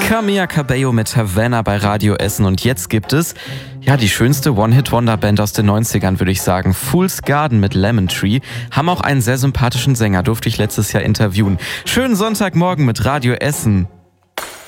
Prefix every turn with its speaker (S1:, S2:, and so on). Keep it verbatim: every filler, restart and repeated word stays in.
S1: Camila Cabello mit Havana bei Radio Essen und jetzt gibt es, ja, die schönste One-Hit-Wonder-Band aus den neunzigern, würde ich sagen. Fool's Garden mit Lemon Tree. Haben auch einen sehr sympathischen Sänger, durfte ich letztes Jahr interviewen. Schönen Sonntagmorgen mit Radio Essen.